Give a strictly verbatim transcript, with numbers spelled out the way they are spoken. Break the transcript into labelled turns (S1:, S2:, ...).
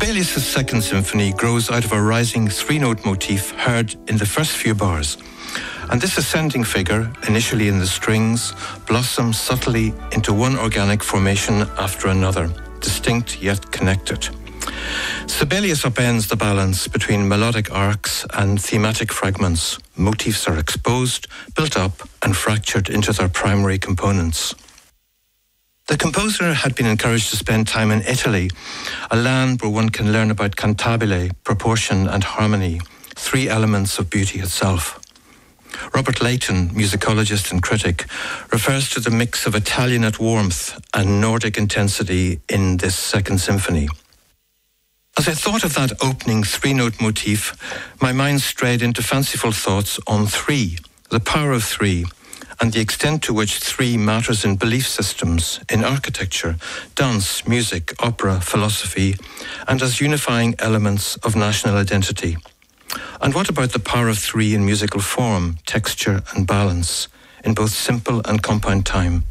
S1: Sibelius' Second Symphony grows out of a rising three-note motif heard in the first few bars. And this ascending figure, initially in the strings, blossoms subtly into one organic formation after another, distinct yet connected. Sibelius upends the balance between melodic arcs and thematic fragments. Motifs are exposed, built up, and fractured into their primary components. The composer had been encouraged to spend time in Italy, a land where one can learn about cantabile, proportion, and harmony, three elements of beauty itself. Robert Leighton, musicologist and critic, refers to the mix of Italianate warmth and Nordic intensity in this Second Symphony. As I thought of that opening three-note motif, my mind strayed into fanciful thoughts on three, the power of three, and the extent to which three matters in belief systems, in architecture, dance, music, opera, philosophy, and as unifying elements of national identity. And what about the power of three in musical form, texture and balance, in both simple and compound time?